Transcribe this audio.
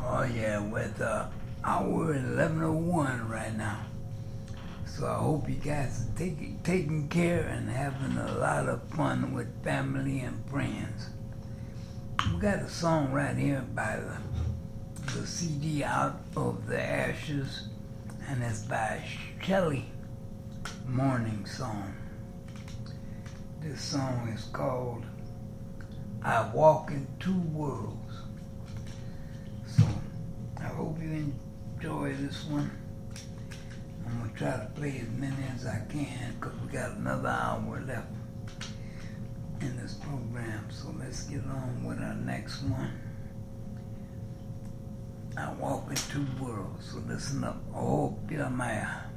Oh yeah, with hour 11:01 right now. So I hope you guys are taking care and having a lot of fun with family and friends. We got a song right here by the CD Out of the Ashes, and it's by Shelly, Morning Song. This song is called I Walk in Two Worlds. So I hope you enjoy this one. I'm going to try to play as many as I can because we got another hour left in this program. So let's get on with our next one. I walk in two worlds. So listen up. Oh, Maya.